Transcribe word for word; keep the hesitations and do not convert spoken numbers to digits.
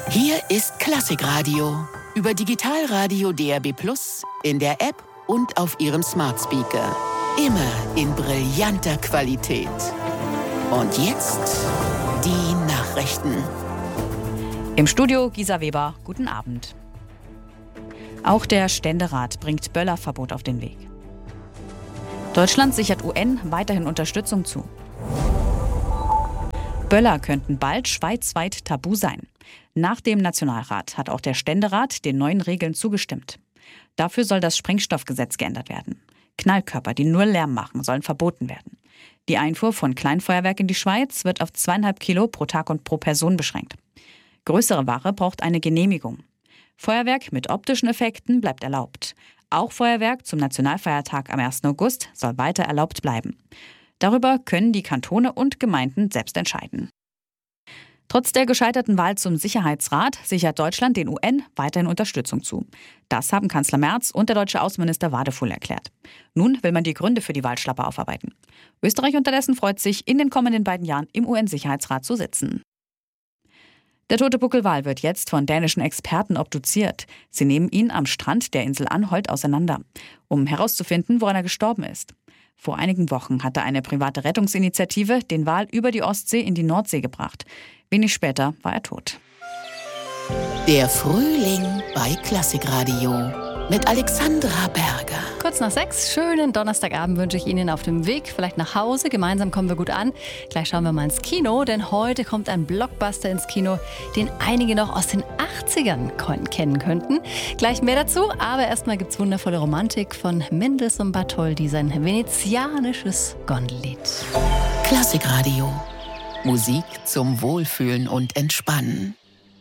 Hier ist Klassikradio über Digitalradio D A B plus, in der App und auf Ihrem Smart Speaker. Immer in brillanter Qualität. Und jetzt die Nachrichten. Im Studio Gisa Weber, guten Abend. Auch der Ständerat bringt Böllerverbot auf den Weg. Deutschland sichert U N weiterhin Unterstützung zu. Böller könnten bald schweizweit tabu sein. Nach dem Nationalrat hat auch der Ständerat den neuen Regeln zugestimmt. Dafür soll das Sprengstoffgesetz geändert werden. Knallkörper, die nur Lärm machen, sollen verboten werden. Die Einfuhr von Kleinfeuerwerk in die Schweiz wird auf zweieinhalb Kilo pro Tag und pro Person beschränkt. Größere Ware braucht eine Genehmigung. Feuerwerk mit optischen Effekten bleibt erlaubt. Auch Feuerwerk zum Nationalfeiertag am ersten August soll weiter erlaubt bleiben. Darüber können die Kantone und Gemeinden selbst entscheiden. Trotz der gescheiterten Wahl zum Sicherheitsrat sichert Deutschland den U N weiterhin Unterstützung zu. Das haben Kanzler Merz und der deutsche Außenminister Wadefuhl erklärt. Nun will man die Gründe für die Wahlschlappe aufarbeiten. Österreich unterdessen freut sich, in den kommenden beiden Jahren im U N-Sicherheitsrat zu sitzen. Der tote Buckelwal wird jetzt von dänischen Experten obduziert. Sie nehmen ihn am Strand der Insel Anholt auseinander, um herauszufinden, woran er gestorben ist. Vor einigen Wochen hatte eine private Rettungsinitiative den Wal über die Ostsee in die Nordsee gebracht. Wenig später war er tot. Der Frühling bei Klassikradio mit Alexandra Berger. Kurz nach sechs, schönen Donnerstagabend wünsche ich Ihnen auf dem Weg, vielleicht nach Hause. Gemeinsam kommen wir gut an. Gleich schauen wir mal ins Kino, denn heute kommt ein Blockbuster ins Kino, den einige noch aus den achtzigern kennen könnten. Gleich mehr dazu, aber erstmal gibt's wundervolle Romantik von Mendelssohn Bartholdy, sein venezianisches Gondellied. Klassikradio. Musik zum Wohlfühlen und Entspannen.